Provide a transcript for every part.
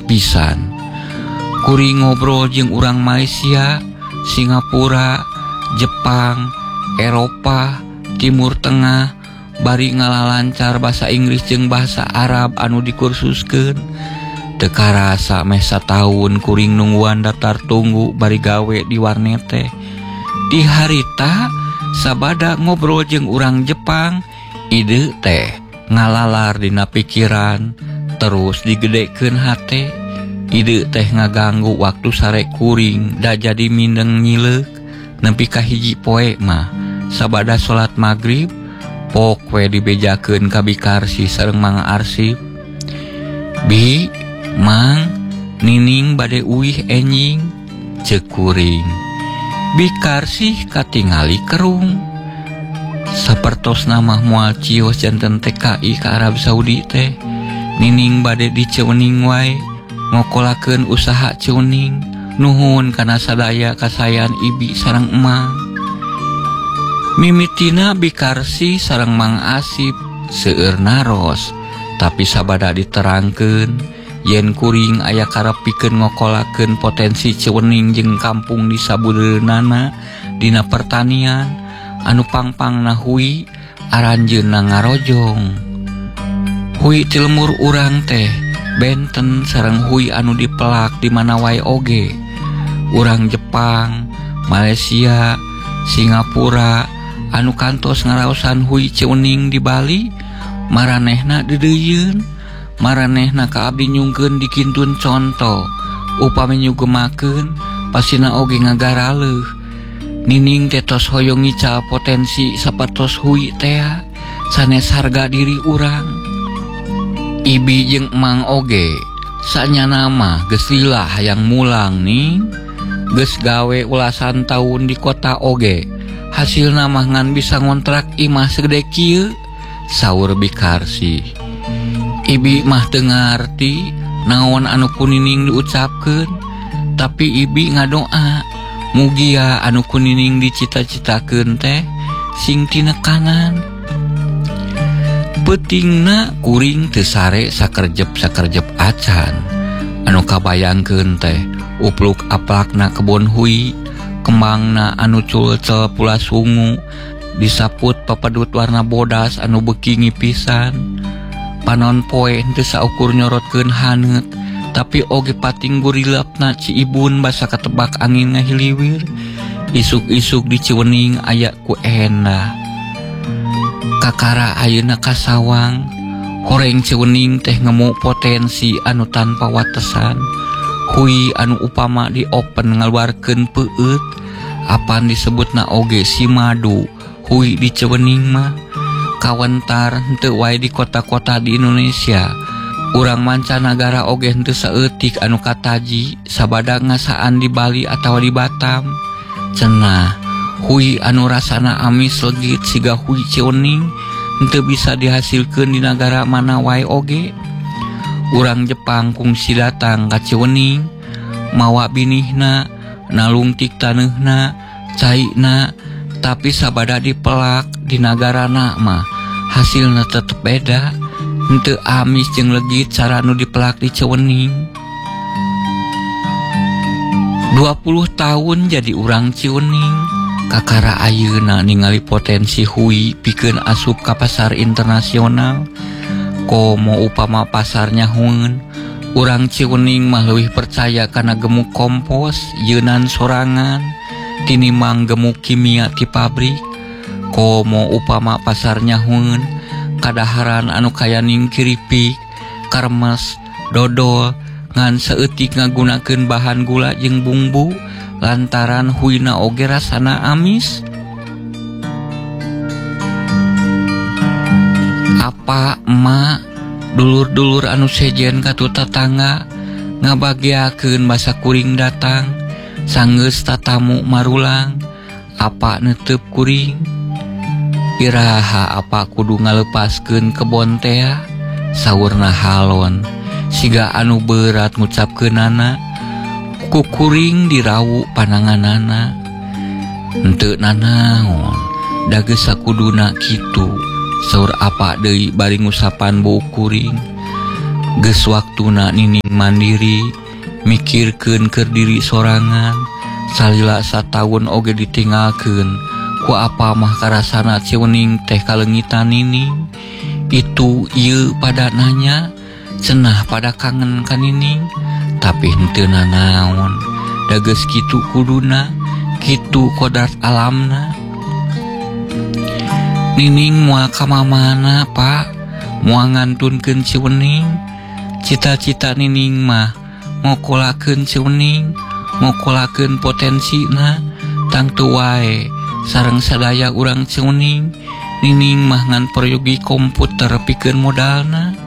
pisan. Kuring ngobrol jeung urang Malaysia, Singapura, Jepang, Eropa, Timur Tengah, bari ngalalancar bahasa Inggris jeung bahasa Arab anu dikursuskeun. Teu karasa meh sataun kuring nungguan daftar tunggu bari gawe di warnet teh. Di harita sabada ngobrol jeung urang Jepang, ide teh ngalalar dina pikiran, terus digedekeun hate. Ide teh ngaganggu waktu sare kuring da jadi mindeng nyileuk. Nepi ka hiji poe mah sabada salat maghrib pok we dibejakeun ka Bikarsi sareng Mang Arsip. Bi, Mang, Nining bade uih enjing, ceuk kuring. Bikarsi katingali kerung. Sapertos nama moal cios janten TKI ka Arab Saudi teh. Nining bade diceuning wae ngokolakeun usaha ceuning. Nuhun kana sadaya kasayan Ibi sareng Emang. Mimitina Bikarsi sareng Mang Asip seueur naros, tapi sabada diterangkeun yen kuring aya karepikeun ngokolakeun potensi ceuning jeung kampung di sabudeunana dina pertanian anu pangpangna hui aranjeunna ngarojong. Hui ti lemur urang teh benten sareng hui anu dipelak di mana wae oge. Urang Jepang, Malaysia, Singapura anu kantos ngaraosan hui ceuning di Bali, maranehna dedeuyeun, maranehna ka abdi nyungkeun dikintun conto, upami nyugemakeun pasina oge ngagaraleuh. Nining teh tos hoyong ngical potensi sapertos hui teh sanes harga diri urang. Ibi jeung Emang oge sanyana mah geus lila hayang mulang ning, geus gawe ulasan tahun di kota oge. Hasilna mah ngan bisa ngontrak imah segede kieu, saur Bikarsi. Ibi mah teu ngarti naon anu ku Nining diucapkeun, tapi Ibi ngadoa mugia anu ku Nining dicita-citakeun teh sing tinekanan. Peutingna kuring teu sare sakerjep-sakerjep acan. Anu kabayangkeun teh upluk aplakna kebon hui, kembangna anu culcel pula sungu, disaput papadut warna bodas anu beuki ngipisan. Panon poe henteu saukur nyorotkeun haneut, tapi oge pating gurilapna ci ibun basa katebak angin ngahiliwir. Isuk-isuk di Ciweuning aya ku endah. Kakara ayeuna kasawang, horeng Ciweuning teh ngemu potensi anu tanpa watesan. Hui anu upama di open ngaluarkeun peueut, apan disebutna oge si madu. Hui di Ciweuning mah kawentar henteu wae di kota-kota di Indonesia. Urang mancanagara oge henteu saeutik anu kataji sabada ngasaan di Bali atawa di Batam. Cenah hui anu rasana amis legit siga hui Ciweuning henteu bisa dihasilkeun di nagara mana wae oge. Urang Jepang kungsi datang ka Ciweuning mawa binihna nalungtik taneuna caina, tapi sabada dipelak di nagarana mah hasilna tetep beda, henteu amis jeung legit cara nu dipelak di Ciweuning. 20 tahun jadi urang Ciweuning, kakara ayeuna ningali potensi hui pikeun asup ka pasar internasional. Komo upama pasarnya hungeun, urang Ciweuning mah leuwih percaya kana gemuk kompos yeunan sorangan tinimbang gemuk kimia ti pabrik. Komo upama pasarnya hungeun, kadaharan anu kayaning kiripik, karmes, dodol, ngan saeutik ngagunakeun bahan gula jeung bumbu lantaran huina oge rasana amis. Apa emak dulur-dulur anu sejen katu tatangga ngabagiakeun basa kuring datang sanggeus tatamu marulang. Apa neuteup kuring? Iraha apa kudu ngalepaskeun kebon teh? Saurna halon siga anu berat ngucapkeunana. Ku kuring dirawu pananganana. Henteu nanaon, da geus sakuduna kitu. Saur apa deui bari ngusapan bau kuring. Geus waktuna Nining mandiri mikirkeun keur diri sorangan. Salila sataun oge ditinggalkeun ku apa mah karasana Ciwning teh kalengitan Nining. Itu ieu pada nanya cenah pada kangen ka Nining, tapi henteu nanaon. Da geus kitu kuduna, kitu kodrat alamna. Nining moal ka mamana, Pak? Moal ngantunkeun Ciwning. Cita-cita Nining mah ngokolakeun Ciwning, ngokolakeun potensina. Tangtu wae sareng sadaya urang Ciwning, Nining mah ngan peryogi komputer pikeun modalna.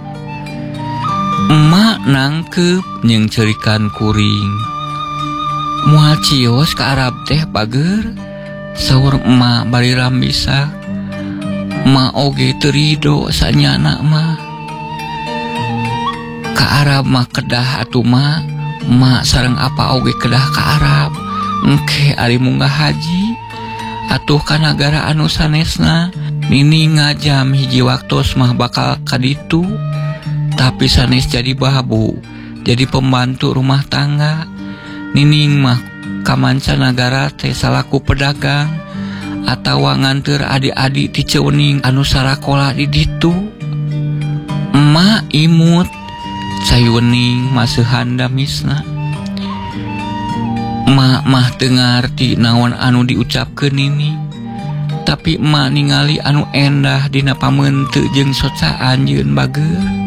Emak nangkep jeung ceurikan kuring. Moal cios ka Arab teh bager, saur emak bari rambisa. Emak oge teu ridho sanyana mah. Ka Arab mah kedah atuh mak. Emak sareng apa oge kedah ka Arab. Engke ari munggah haji atuh ka nagara anu sanesna. Nining ngajam hiji waktos mah bakal ka ditu, tapi sanes jadi babu, jadi pembantu rumah tangga. Nining mah ka mancanagara teh salaku pedagang atawa nganteur adik-adik ti Ciwning anu sarakola di ditu. Emak imut Ciwning maseuhan damisna. Emak mah teu ngarti naon anu diucapkeun Nining, tapi emak ningali anu endah dina pameunteut jeung socaan yeun bageul.